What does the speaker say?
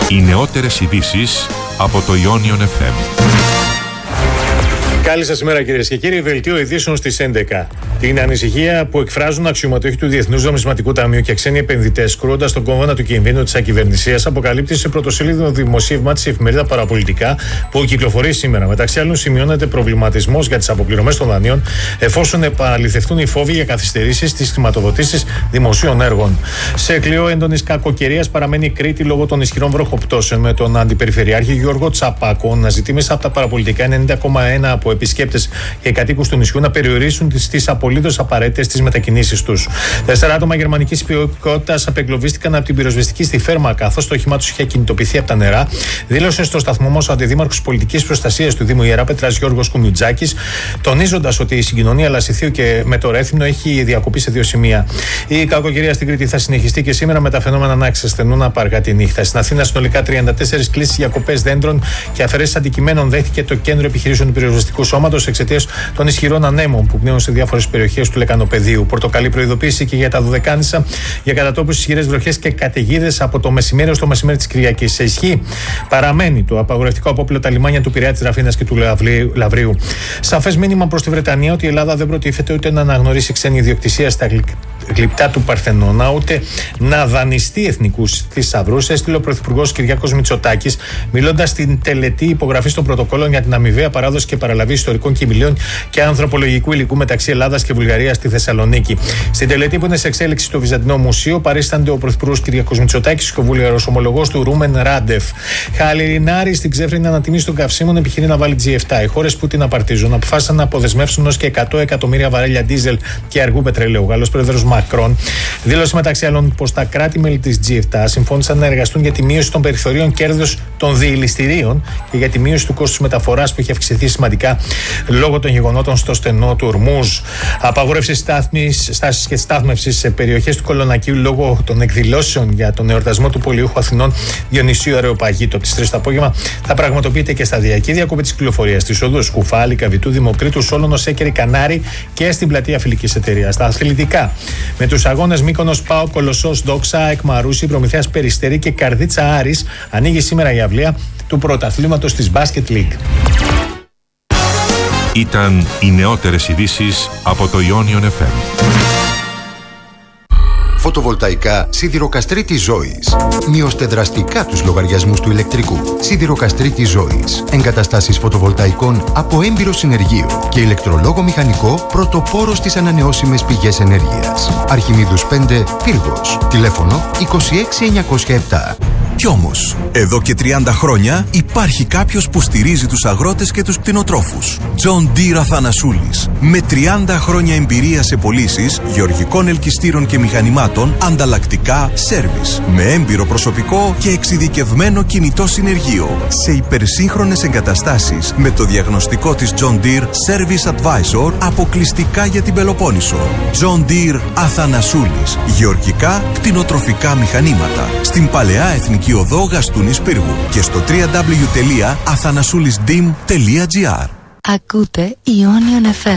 Οι νεότερες ειδήσεις από το Ionion FM. Καλή σας ημέρα, κυρίες και κύριοι. Δελτίο ειδήσεων στις 11. Την ανησυχία που εκφράζουν αξιωματούχοι του Διεθνούς Νομισματικού Ταμείου και ξένοι επενδυτές, κρούοντας τον κόδωνα του κινδύνου της ακυβερνησίας, αποκαλύπτει σε πρωτοσέλιδο δημοσίευμα της εφημερίδα Παραπολιτικά που κυκλοφορεί σήμερα. Μεταξύ άλλων, σημειώνεται προβληματισμός για τις αποπληρωμές των δανείων, εφόσον επαληθευτούν οι φόβοι για καθυστερήσεις στις χρηματοδοτήσεις δημοσίων έργων. Σε κλειό έντονης κακοκαιρίας παραμένει η Κρήτη λόγω των ισχυρών βροχοπτώσεων, με τον Αντιπεριφερειάρχη Γιώργο Τσαπάκο να ζητεί μέσα από τα Παραπολιτικά 90,1 από επισκέπτες και κατοίκους του νησιού να περιορίσουν τις απολύτως απαραίτητες τις μετακινήσεις τους. 4 άτομα γερμανικής υπηκότητας απεγκλωβίστηκαν από την πυροσβεστική στη Φέρμα, καθώς το όχημά τους είχε κινητοποιηθεί από τα νερά, δήλωσε στο σταθμό μας ο Αντιδήμαρχος Πολιτικής Προστασίας του Δήμου Ιεράπετρας Γιώργος Κουμιουτζάκης, τονίζοντας ότι η συγκοινωνία Λασιθίου και με το Ρέθυμνο έχει διακοπεί σε 2 σημεία. Η κακοκαιρία στην Κρήτη θα συνεχιστεί και σήμερα με τα φαινόμενα να εξασθενούν απαργά τη νύχτα. Στην Αθήνα, συνολικά 34 κλήσεις για κοπές δέντρων και αφαιρέσεις αντικειμένων δέχτηκε το Κέντρο Επιχειρήσεων του Πυροσβεστικού Σώματος εξαιτίας των ισχυρών ανέμων που πνέουν σε διάφορες περιοχές του Λεκανοπεδίου. Πορτοκαλί προειδοποίηση και για τα Δωδεκάνησα για κατατόπους, ισχυρές βροχές και καταιγίδες από το μεσημέρι ως το μεσημέρι της Κυριακής. Σε ισχύ παραμένει το απαγορευτικό απόπλαιο τα λιμάνια του Πειραιά, της Ραφίνας και του Λαβρίου. Σαφές μήνυμα προς τη Βρετανία ότι η Ελλάδα δεν προτίθεται ούτε να αναγνωρίσει ξένη ιδιοκτησία στα γλυπτά του Παρθενώνα, ούτε να δανειστεί εθνικούς θησαυρούς, έστειλε ο Πρωθυπουργός Κυριάκος Μητσοτάκης, μιλώντας στην τελετή υπογραφή των πρωτοκόλων για την αμοιβαία παράδοση και παραλαβή ιστορικών κοιμηλίων και ανθρωπολογικού υλικού μεταξύ Ελλάδας και Βουλγαρίας στη Θεσσαλονίκη. Στην τελετή που είναι σε εξέλιξη στο Βυζαντινό Μουσείο, παρίστανται ο Πρωθυπουργός Κυριάκος Μητσοτάκης και ο Βουλγαρός ομολογός του Ρούμεν Ράντεφ. Χαλινάρη στην ξέφρενη ανατιμήση των καυσίμων επιχειρεί να βάλει G7. Οι χώρες που την απαρτίζουν αποφάσισαν να αποδεσμεύσουν ως και 100 εκατομμύρια βαρέλια ντίζελ και αργού πετρελαίου. Ο Γάλλος πρόεδρος Μακρόν δήλωσε μεταξύ άλλων πως τα κράτη-μέλη της G7 συμφώνησαν να εργαστούν για τη μείωση των περιθωρίων κέρδους των διελιστηρίων και για τη μείωση του κόστους μεταφοράς που έχει αυξηθεί σημαντικά λόγω των γεγονότων στο στενό του Ορμούζ. Απαγόρευση στάσης και στάθμευσης σε περιοχές του Κολονακίου λόγω των εκδηλώσεων για τον εορτασμό του πολιούχου Αθηνών Διονυσίου Αρεοπαγίτου. Από τις 3 το απόγευμα θα πραγματοποιείται και σταδιακή διακοπή της κυκλοφορίας στις οδούς Κουφάλη, Καβιτού, Δημοκρίτου, Σόλωνο, Σέκερη, Κανάρη και στην πλατεία Φιλικής Εταιρείας. Στα αθλητικά, με τους αγώνες Μύκονος, ΠΑΟΚ, Κολοσσός, Δόξα, Εκμαρούσι, Προμηθέας Περιστέρη και Καρδίτσα Άρης, ανοίγει σήμερα η αυλαία του πρωταθλήματος της Basket League. Ήταν οι νεότερες ειδήσεις από το Ionion FM. Φωτοβολταϊκά Σιδηροκαστρίτης Ζώης. Μειώστε δραστικά τους λογαριασμούς του ηλεκτρικού. Σιδηροκαστρίτης Ζώης. Εγκαταστάσεις φωτοβολταϊκών από έμπειρο συνεργείο και ηλεκτρολόγο μηχανικό, πρωτοπόρο στις ανανεώσιμες πηγές ενέργειας. Αρχιμίδους 5, Πύργος. Τηλέφωνο 26907. Κι όμως, εδώ και 30 χρόνια υπάρχει κάποιος που στηρίζει τους αγρότες και τους κτηνοτρόφους. John Deere Αθανασούλης. Με 30 χρόνια εμπειρία σε πωλήσεις γεωργικών ελκυστήρων και μηχανημάτων, ανταλλακτικά, σέρβις. Με έμπειρο προσωπικό και εξειδικευμένο κινητό συνεργείο. Σε υπερσύγχρονες εγκαταστάσεις με το διαγνωστικό της John Deere Service Advisor αποκλειστικά για την Πελοπόννησο. John Deere Αθανασούλης. Γεωργικά, κτηνοτροφικά μηχανήματα. Στην Παλαιά Εθνική Οδό Γαστούνης Πύργου και στο www.athanasoulisdim.gr. Ακούτε Ionion FM.